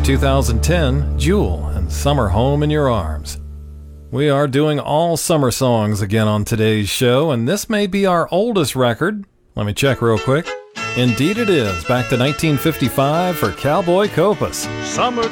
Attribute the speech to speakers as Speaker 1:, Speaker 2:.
Speaker 1: from 2010, Jewel and Summer Home in Your Arms. We are doing all summer songs again on today's show, and this may be our oldest record. Let me check real quick. Indeed it is, back to 1955 for Cowboy Copas.
Speaker 2: Summer